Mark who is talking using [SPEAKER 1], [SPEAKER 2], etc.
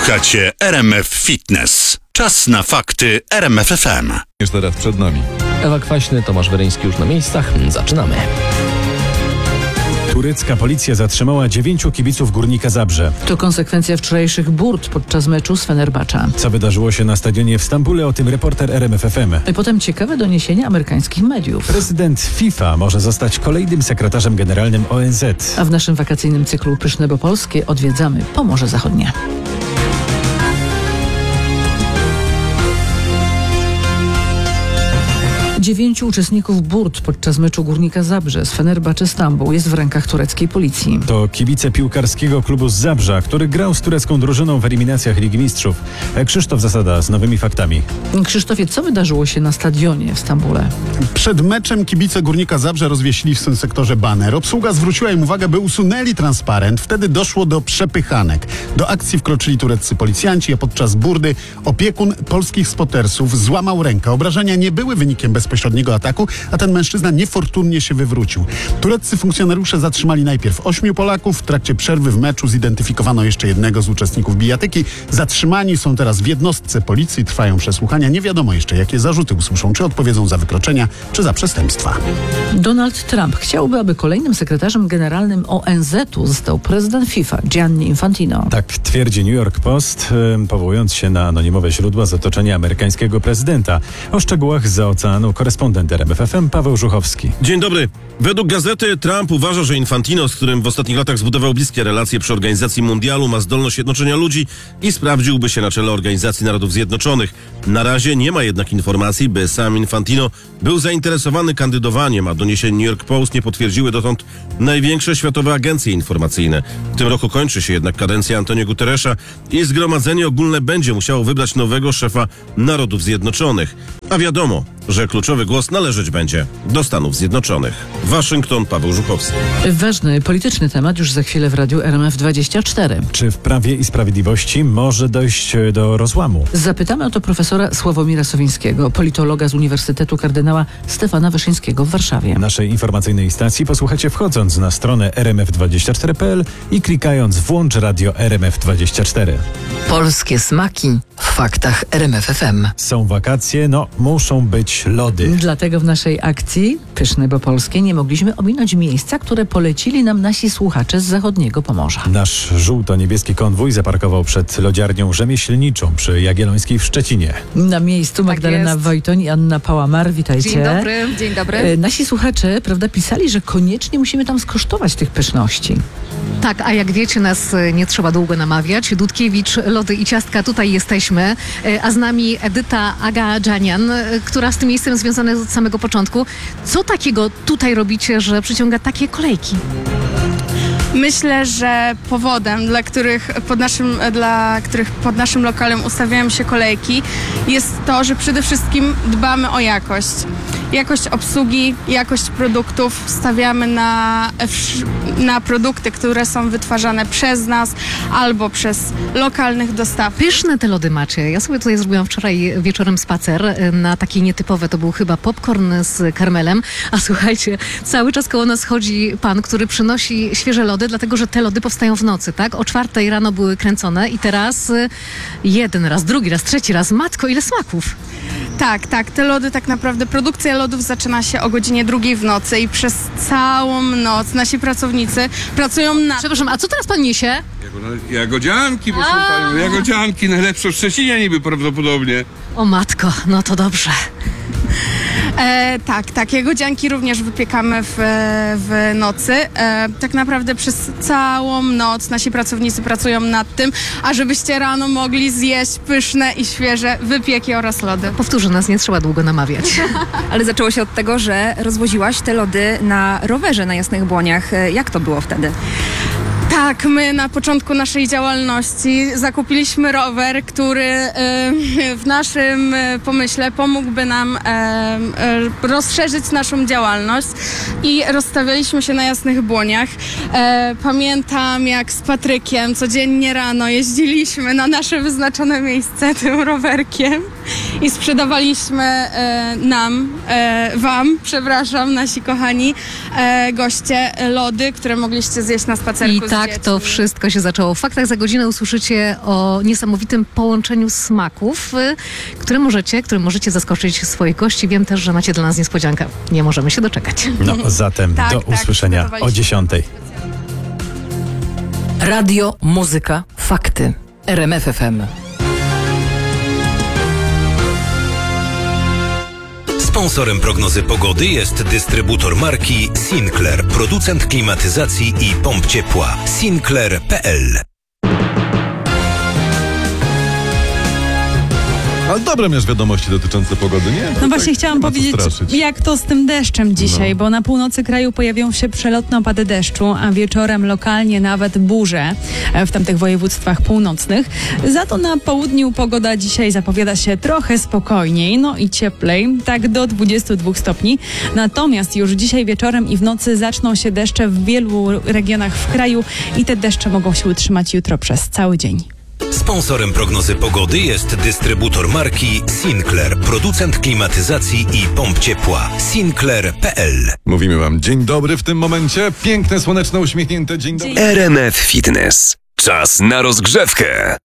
[SPEAKER 1] Słuchacie RMF Fitness. Czas na fakty RMF FM.
[SPEAKER 2] Już teraz przed nami.
[SPEAKER 3] Ewa Kwaśny, Tomasz Weryński już na miejscach. Zaczynamy.
[SPEAKER 4] Turecka policja zatrzymała 9 kibiców Górnika Zabrze.
[SPEAKER 5] To konsekwencja wczorajszych burt podczas meczu z Fenerbahce.
[SPEAKER 4] Co wydarzyło się na stadionie w Stambule, o tym reporter RMF FM.
[SPEAKER 5] I potem ciekawe doniesienia amerykańskich mediów.
[SPEAKER 4] Prezydent FIFA może zostać kolejnym sekretarzem generalnym ONZ.
[SPEAKER 5] A w naszym wakacyjnym cyklu Pyszne bo Polskie odwiedzamy Pomorze Zachodnie. Dziewięciu uczestników burt podczas meczu Górnika Zabrze z Fenerbahce Stambuł jest w rękach tureckiej policji.
[SPEAKER 4] To kibice piłkarskiego klubu z Zabrza, który grał z turecką drużyną w eliminacjach Ligi Mistrzów. Krzysztof Zasada z nowymi faktami.
[SPEAKER 5] Krzysztofie, co wydarzyło się na stadionie w Stambule?
[SPEAKER 6] Przed meczem kibice Górnika Zabrze rozwiesili w tym sektorze baner. Obsługa zwróciła im uwagę, by usunęli transparent. Wtedy doszło do przepychanek. Do akcji wkroczyli tureccy policjanci, a podczas burdy opiekun polskich spotersów złamał rękę. Obrażenia nie były wynikiem bezpośredniego ataku, a ten mężczyzna niefortunnie się wywrócił. Tureccy funkcjonariusze zatrzymali najpierw 8 Polaków. W trakcie przerwy w meczu zidentyfikowano jeszcze jednego z uczestników bijatyki. Zatrzymani są teraz w jednostce policji. Trwają przesłuchania. Nie wiadomo jeszcze, jakie zarzuty usłyszą. Czy odpowiedzą za wykroczenia, czy za przestępstwa.
[SPEAKER 5] Donald Trump chciałby, aby kolejnym sekretarzem generalnym ONZ-u został prezydent FIFA Gianni Infantino.
[SPEAKER 4] Tak twierdzi New York Post, powołując się na anonimowe źródła z otoczenia amerykańskiego prezydenta. O szczegółach zza oceanu korespondent RMF FM Paweł Żuchowski.
[SPEAKER 7] Dzień dobry. Według gazety Trump uważa, że Infantino, z którym w ostatnich latach zbudował bliskie relacje przy organizacji mundialu, ma zdolność jednoczenia ludzi i sprawdziłby się na czele Organizacji Narodów Zjednoczonych. Na razie nie ma jednak informacji, by sam Infantino był zainteresowany kandydowaniem, a doniesień New York Post nie potwierdziły dotąd największe światowe agencje informacyjne. W tym roku kończy się jednak kadencja Antonio Guterresa i Zgromadzenie Ogólne będzie musiało wybrać nowego szefa Narodów Zjednoczonych. A wiadomo, że kluczowy głos należeć będzie do Stanów Zjednoczonych. Waszyngton, Paweł Żuchowski.
[SPEAKER 5] Ważny polityczny temat już za chwilę w radiu RMF24.
[SPEAKER 4] Czy w Prawie i Sprawiedliwości może dojść do rozłamu?
[SPEAKER 5] Zapytamy o to profesora Sławomira Sowińskiego, politologa z Uniwersytetu Kardynała Stefana Wyszyńskiego w Warszawie.
[SPEAKER 4] Naszej informacyjnej stacji posłuchacie wchodząc na stronę rmf24.pl i klikając włącz radio RMF24.
[SPEAKER 8] Polskie smaki w faktach RMF FM.
[SPEAKER 4] Są wakacje, muszą być lody.
[SPEAKER 5] Dlatego w naszej akcji Pyszne bo Polskie nie mogliśmy ominąć miejsca, które polecili nam nasi słuchacze z zachodniego Pomorza.
[SPEAKER 4] Nasz żółto-niebieski konwój zaparkował przed lodziarnią rzemieślniczą przy Jagiellońskiej w Szczecinie.
[SPEAKER 5] Na miejscu Magdalena Wojtoń i Anna Pałamar. Witajcie.
[SPEAKER 8] Dzień dobry.
[SPEAKER 5] Nasi słuchacze, prawda, pisali, że koniecznie musimy tam skosztować tych pyszności.
[SPEAKER 9] Tak, a jak wiecie, nas nie trzeba długo namawiać. Dudkiewicz, lody i ciastka, tutaj jesteśmy. A z nami Edyta Aga-Dżanian, która z tym miejscem związana jest od samego początku. Co takiego tutaj robicie, że przyciąga takie kolejki?
[SPEAKER 10] Myślę, że powodem, dla których pod naszym lokalem ustawiają się kolejki, jest to, że przede wszystkim dbamy o jakość. Jakość obsługi, jakość produktów. Stawiamy na produkty, które są wytwarzane przez nas albo przez lokalnych dostawców.
[SPEAKER 9] Pyszne te lody macie. Ja sobie tutaj zrobiłam wczoraj wieczorem spacer na takie nietypowe, to był chyba popcorn z karmelem. A słuchajcie, cały czas koło nas chodzi pan, który przynosi świeże lody, dlatego że te lody powstają w nocy, tak? O 4 rano były kręcone i teraz jeden raz, drugi raz, trzeci raz. Matko, ile smaków!
[SPEAKER 10] Tak. Te lody tak naprawdę, produkcja lodów zaczyna się o godzinie 2 w nocy i przez całą noc nasi pracownicy pracują na...
[SPEAKER 9] Przepraszam, a co teraz pan niesie?
[SPEAKER 2] Jagodzianki, proszę panią. Jagodzianki, najlepsze w Szczecinie niby prawdopodobnie.
[SPEAKER 9] O matko, no to dobrze.
[SPEAKER 10] Tak. Jagodzianki również wypiekamy w nocy. Tak naprawdę przez całą noc nasi pracownicy pracują nad tym, ażebyście rano mogli zjeść pyszne i świeże wypieki oraz lody.
[SPEAKER 9] Powtórzę, nas nie trzeba długo namawiać.
[SPEAKER 11] Ale zaczęło się od tego, że rozwoziłaś te lody na rowerze na Jasnych Błoniach. Jak to było wtedy?
[SPEAKER 10] Tak, my na początku naszej działalności zakupiliśmy rower, który w naszym pomyśle pomógłby nam rozszerzyć naszą działalność i rozstawialiśmy się na Jasnych Błoniach. Pamiętam, jak z Patrykiem codziennie rano jeździliśmy na nasze wyznaczone miejsce tym rowerkiem. i sprzedawaliśmy nasi kochani goście, lody, które mogliście zjeść na spacerku
[SPEAKER 9] I
[SPEAKER 10] z
[SPEAKER 9] tak
[SPEAKER 10] dziećmi.
[SPEAKER 9] to wszystko się zaczęło. W Faktach za godzinę usłyszycie o niesamowitym połączeniu smaków, które możecie zaskoczyć swoich gości. Wiem też, że macie dla nas niespodziankę. Nie możemy się doczekać.
[SPEAKER 4] No zatem
[SPEAKER 10] Tak,
[SPEAKER 4] do usłyszenia o
[SPEAKER 10] przygotowaliśmy
[SPEAKER 4] 10:00.
[SPEAKER 8] Radio, muzyka, fakty. RMF FM.
[SPEAKER 1] Sponsorem prognozy pogody jest dystrybutor marki Sinclair, producent klimatyzacji i pomp ciepła. Sinclair.pl.
[SPEAKER 12] Ale dobre miałeś wiadomości dotyczące pogody, nie?
[SPEAKER 13] No właśnie chciałam powiedzieć, jak to z tym deszczem dzisiaj, bo na północy kraju pojawią się przelotne opady deszczu, a wieczorem lokalnie nawet burze w tamtych województwach północnych. Za to na południu pogoda dzisiaj zapowiada się trochę spokojniej, no i cieplej, tak do 22 stopni. Natomiast już dzisiaj wieczorem i w nocy zaczną się deszcze w wielu regionach w kraju i te deszcze mogą się utrzymać jutro przez cały dzień.
[SPEAKER 1] Sponsorem prognozy pogody jest dystrybutor marki Sinclair, producent klimatyzacji i pomp ciepła. Sinclair.pl.
[SPEAKER 12] Mówimy wam dzień dobry w tym momencie. Piękne, słoneczne, uśmiechnięte dzień dobry.
[SPEAKER 14] RMF Fitness. Czas na rozgrzewkę.